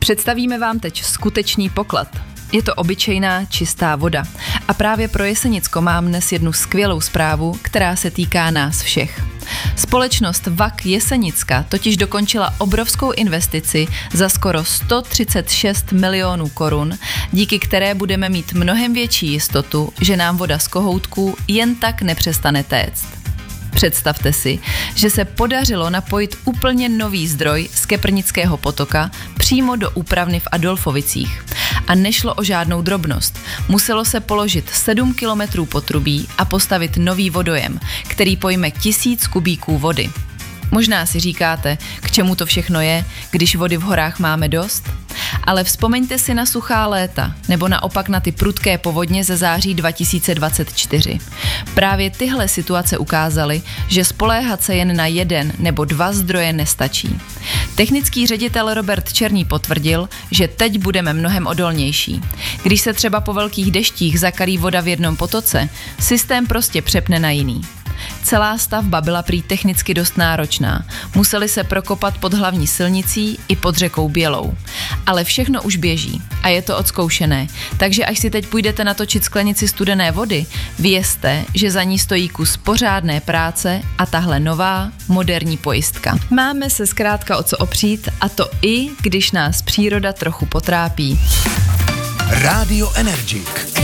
Představíme vám teď skutečný poklad. Je to obyčejná, čistá voda. A právě pro Jesenicko mám dnes jednu skvělou zprávu, která se týká nás všech. Společnost VAK Jesenicka totiž dokončila obrovskou investici za skoro 136 milionů korun, díky které budeme mít mnohem větší jistotu, že nám voda z kohoutků jen tak nepřestane téct. Představte si, že se podařilo napojit úplně nový zdroj z Keprnického potoka přímo do úpravny v Adolfovicích. A nešlo o žádnou drobnost. Muselo se položit 7 kilometrů potrubí a postavit nový vodojem, který pojme 1000 kubíků vody. Možná si říkáte, k čemu to všechno je, když vody v horách máme dost? Ale vzpomeňte si na suchá léta, nebo naopak na ty prudké povodně ze září 2024. Právě tyhle situace ukázaly, že spoléhat se jen na jeden nebo dva zdroje nestačí. Technický ředitel Robert Černý potvrdil, že teď budeme mnohem odolnější. Když se třeba po velkých deštích zakalí voda v jednom potoce, systém prostě přepne na jiný. Celá stavba byla prý technicky dost náročná. Museli se prokopat pod hlavní silnicí i pod řekou Bělou. Ale všechno už běží a je to odzkoušené. Takže až si teď půjdete natočit sklenici studené vody, vězte, že za ní stojí kus pořádné práce a tahle nová, moderní pojistka. Máme se zkrátka o co opřít, a to i když nás příroda trochu potrápí. Rádio Energik.